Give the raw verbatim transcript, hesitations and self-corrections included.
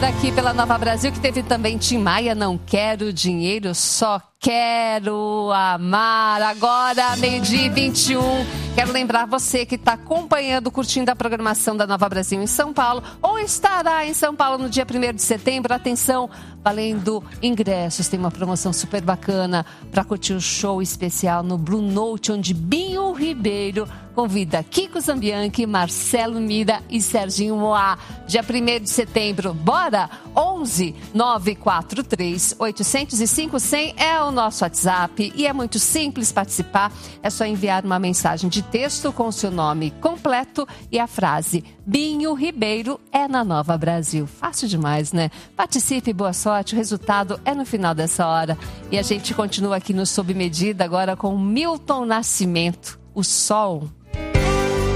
agora aqui pela Nova Brasil, que teve também Tim Maia, Não Quero Dinheiro, Só Quero Amar. Agora, meio-dia e vinte e um. Quero lembrar você que está acompanhando, curtindo a programação da Nova Brasil em São Paulo, ou estará em São Paulo no dia primeiro de setembro. Atenção, valendo ingressos. Tem uma promoção super bacana para curtir o show especial no Blue Note, onde Binho Ribeiro convida Kiko Zambianchi, Marcelo Mira e Serginho Moá. Dia primeiro de setembro, bora? onze nove quatro três oito zero cinco zero zero é o nosso WhatsApp e é muito simples participar. É só enviar uma mensagem de texto com o seu nome completo e a frase Binho Ribeiro é na Nova Brasil. Fácil demais, né? Participe, boa sorte. O resultado é no final dessa hora. E a gente continua aqui no Sob Medida agora com Milton Nascimento. O sol